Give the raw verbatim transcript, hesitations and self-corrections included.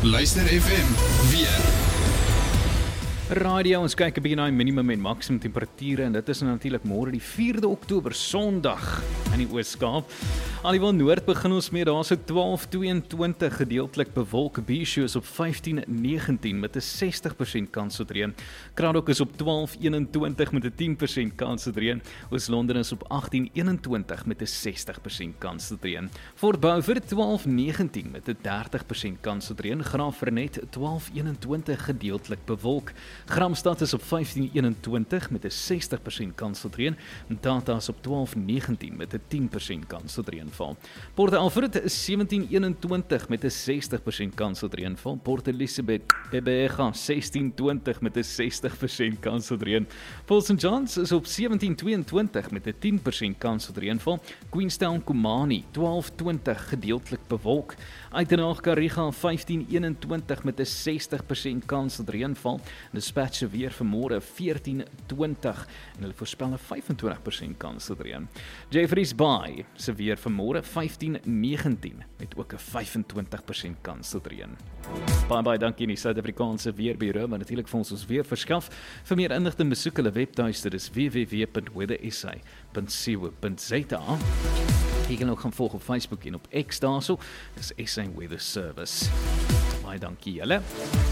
Luister F M, weer. Radio, ons kyk 'n bietjie na die minimum en maksimum temperature en dit is natuurlik môre die vierde Oktober, Sondag in die Oos-Kaap. Alhoewel Noord begin ons mee, daar is ook twaalf tweeëntwintig gedeeltelik bewolk, Bhisho is op vyftien negentien met 'n sestig persent kans tot reën. Kraddock is op twaalf eenentwintig met 'n tien persent kans tot reën. Oos-London is op agttien eenentwintig met 'n sestig persent kans tot reën. Fort Beaufort twaalf negentien met 'n dertig persent kans tot reën. Graaf-Reinet twaalf eenentwintig gedeeltelik bewolk. Gramstad is op vyftien eenentwintig met 'n sestig persent kans tot reën en Tata is op twaalf negentien met 'n tien persent kans tot reënval. Port Alfred is sewentien eenentwintig met 'n sestig persent kans tot reënval. Port Elizabeth Bebega sestien twintig met 'n sestig persent kans tot reën. Port Saint Johns is op sewentien tweeëntwintig met 'n tien persent kans tot reënval. Queenstown Komani twaalf twintig gedeeltelik bewolk. Uitenhaag Kariga vyftien eenentwintig met 'n sestig persent kans tot reënval. Dispatch se weer vir môre veertien twintig en hulle voorspel 'n vyf en twintig persent kans tot reën. Jeffreys Bay se weer vir môre vyftien negentien met ook 'n vyf en twintig persent kans tot reën. Baie baie dankie aan die Suid-Afrikaanse Weerbureau, maar natuurlik vir ons ons weer verskaf. Vir meer inligting besoek hulle webtuiste, dis w w w punt weather s a punt co punt z a. Jy kan ook gaan volg op Facebook en op X daarso. Dis S A Weather Service. Baie dankie julle.